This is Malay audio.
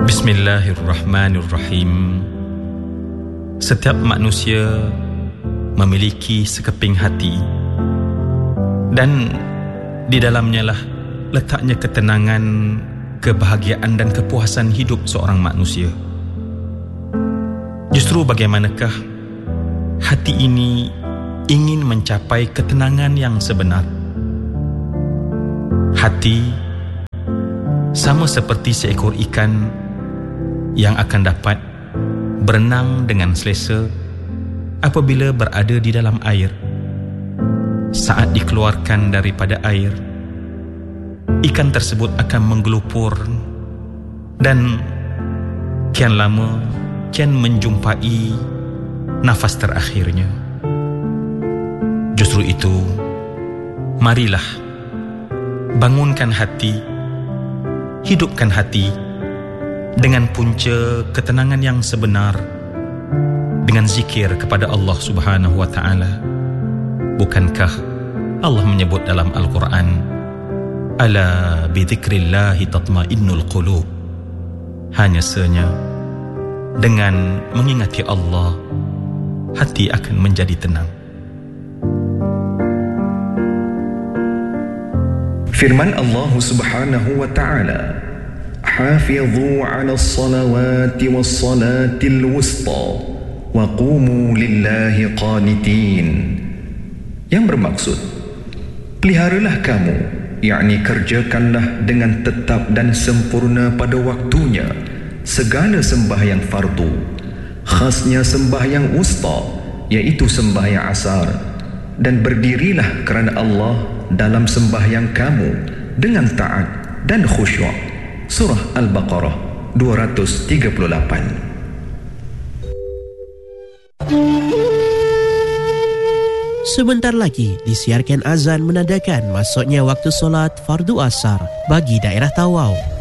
Bismillahirrahmanirrahim. Setiap manusia memiliki sekeping hati, dan di dalamnya lah letaknya ketenangan, kebahagiaan dan kepuasan hidup seorang manusia. Justru bagaimanakah hati ini ingin mencapai ketenangan yang sebenar? Hati sama seperti seekor ikan yang akan dapat berenang dengan selesa apabila berada di dalam air. Saat dikeluarkan daripada air, ikan tersebut akan menggelupur dan kian lama kian menjumpai nafas terakhirnya. Justru itu, marilah bangunkan hati, hidupkan hati dengan punca ketenangan yang sebenar, dengan zikir kepada Allah Subhanahu wa Ta'ala. Bukankah Allah menyebut dalam Al-Quran, ala bidzikrillahi tatmainnul qulub? Hanya sahaja dengan mengingati Allah, hati akan menjadi tenang. Firman Allah Subhanahu wa Ta'ala, حافظوا على الصلوات والصلاة الوسطى وقوموا لله قانتين. Yang bermaksud, peliharalah kamu, yakni kerjakanlah dengan tetap dan sempurna pada waktunya segala sembahyang fardu, khasnya sembahyang wusta, iaitu sembahyang asar, dan berdirilah kerana Allah dalam sembahyang kamu dengan taat dan khusyuk. Surah Al-Baqarah 238. Sebentar lagi disiarkan azan menandakan masuknya waktu solat fardu asar bagi daerah Tawau.